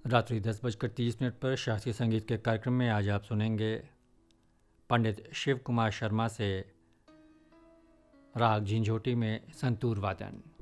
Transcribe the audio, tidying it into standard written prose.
रात्रि 10:30 पर शास्त्रीय संगीत के कार्यक्रम में आज आप सुनेंगे पंडित शिव कुमार शर्मा से राग झिंझोटी में संतूर वादन।